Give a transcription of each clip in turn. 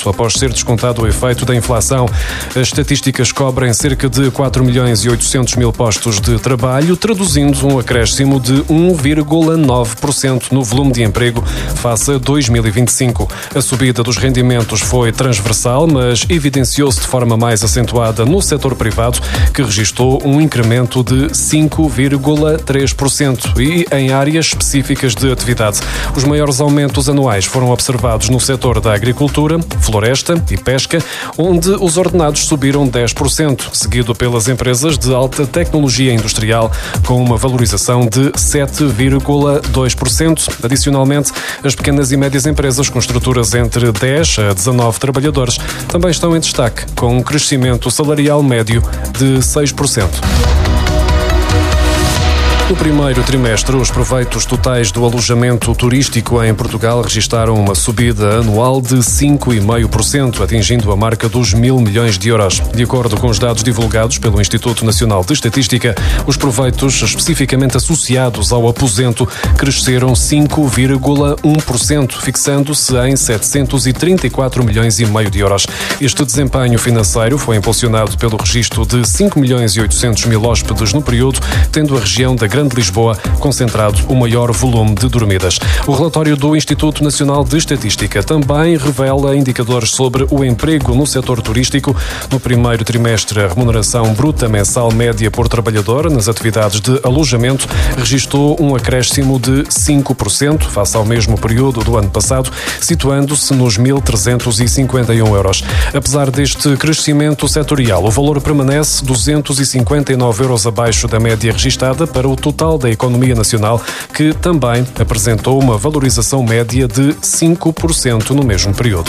após ser descontado o efeito da inflação. As estatísticas cobrem cerca de 4.800.000 postos de trabalho, traduzindo um acréscimo de 1,9% no volume de emprego face a 2025. A subida dos rendimentos foi transversal, mas evidenciou-se de forma mais acentuada no setor privado, que registrou um incremento de 5,3% e em áreas específicas de atividade. Os maiores aumentos anuais foram observados no setor da agricultura, floresta e pesca, onde os ordenados subiram 10%, seguido pelas empresas de alta tecnologia industrial, com uma valorização de 7,2%. Adicionalmente, as pequenas e médias empresas com estruturas entre 10 a 19 trabalhadores também estão em destaque, com um crescimento salarial médio de 6%. No primeiro trimestre, os proveitos totais do alojamento turístico em Portugal registaram uma subida anual de 5,5%, atingindo a marca dos 1.000 milhões de euros. De acordo com os dados divulgados pelo Instituto Nacional de Estatística, os proveitos especificamente associados ao aposento cresceram 5,1%, fixando-se em 734 milhões e meio de euros. Este desempenho financeiro foi impulsionado pelo registro de 5 milhões e 800 mil hóspedes no período, tendo a região da Grande Lisboa concentrado o maior volume de dormidas. O relatório do Instituto Nacional de Estatística também revela indicadores sobre o emprego no setor turístico. No primeiro trimestre, a remuneração bruta mensal média por trabalhador nas atividades de alojamento registrou um acréscimo de 5% face ao mesmo período do ano passado, situando-se nos 1.351 euros. Apesar deste crescimento setorial, o valor permanece 259 euros abaixo da média registada para o total da economia nacional, que também apresentou uma valorização média de 5% no mesmo período.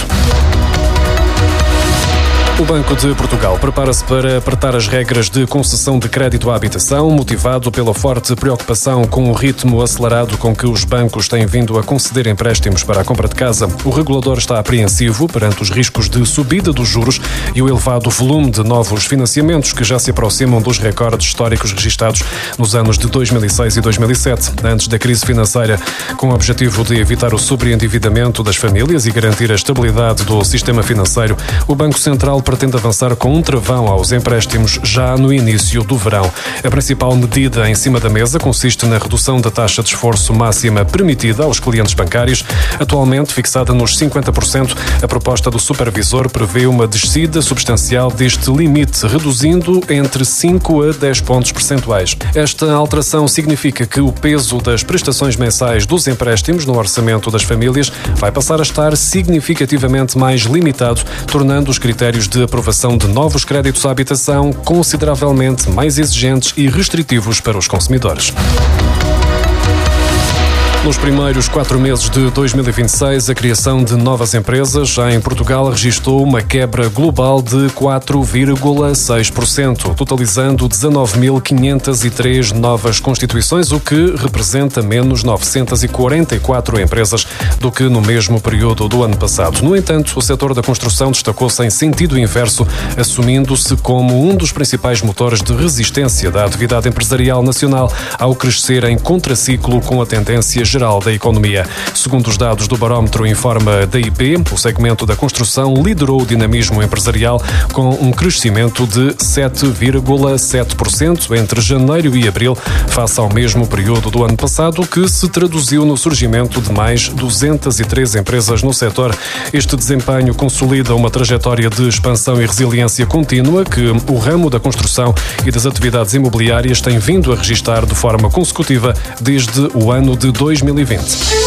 O Banco de Portugal prepara-se para apertar as regras de concessão de crédito à habitação, motivado pela forte preocupação com o ritmo acelerado com que os bancos têm vindo a conceder empréstimos para a compra de casa. O regulador está apreensivo perante os riscos de subida dos juros e o elevado volume de novos financiamentos que já se aproximam dos recordes históricos registados nos anos de 2006 e 2007, antes da crise financeira. Com o objetivo de evitar o sobreendividamento das famílias e garantir a estabilidade do sistema financeiro, o Banco Central pretende avançar com um travão aos empréstimos já no início do verão. A principal medida em cima da mesa consiste na redução da taxa de esforço máxima permitida aos clientes bancários. Atualmente fixada nos 50%, a proposta do supervisor prevê uma descida substancial deste limite, reduzindo entre 5 a 10 pontos percentuais. Esta alteração significa que o peso das prestações mensais dos empréstimos no orçamento das famílias vai passar a estar significativamente mais limitado, tornando os critérios de aprovação de novos créditos à habitação consideravelmente mais exigentes e restritivos para os consumidores. Nos primeiros 4 meses de 2026, a criação de novas empresas em Portugal registrou uma quebra global de 4,6%, totalizando 19.503 novas constituições, o que representa menos 944 empresas do que no mesmo período do ano passado. No entanto, o setor da construção destacou-se em sentido inverso, assumindo-se como um dos principais motores de resistência da atividade empresarial nacional ao crescer em contraciclo com a tendência geral da economia. Segundo os dados do barómetro Informa da IP, o segmento da construção liderou o dinamismo empresarial com um crescimento de 7,7% entre janeiro e abril, face ao mesmo período do ano passado, que se traduziu no surgimento de mais 203 empresas no setor. Este desempenho consolida uma trajetória de expansão e resiliência contínua que o ramo da construção e das atividades imobiliárias tem vindo a registrar de forma consecutiva desde o ano de 2020.